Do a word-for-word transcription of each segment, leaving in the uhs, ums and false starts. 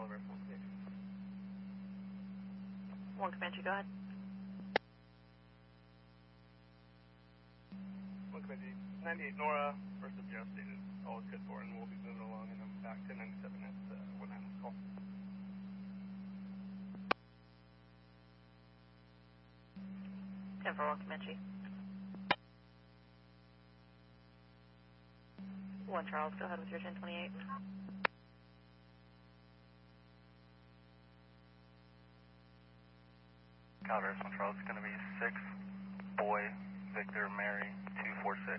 Oliver, full six. One Comanche, go ahead. One Comanche, ninety-eight Nora, first adjusted, all is good for, and we'll be moving along, and I'm back to ninety-seven at uh, one nine call. ten for one Comanche. one Charles, go ahead with your ten twenty-eight. Calvary, one Charles, it's going to be six, Boy, Victor, Mary, two four six.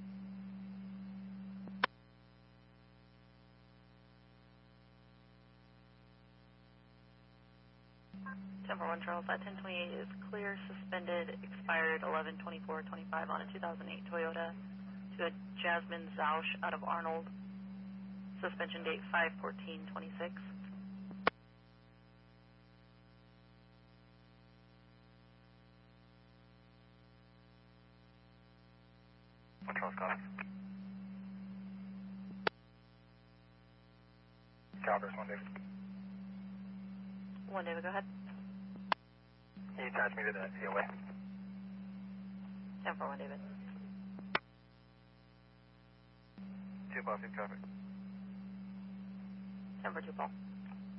ten for one Charles, that ten twenty-eight is clear, suspended, expired eleven twenty-four twenty-five on a two thousand eight Toyota to a Jasmine Zausch out of Arnold. Suspension date five fourteen twenty-six. one Charles, copy. Calvary, one David. one David, go ahead. Can you attach me to that C O A? ten for one David. two Paul, traffic. ten for two Paul.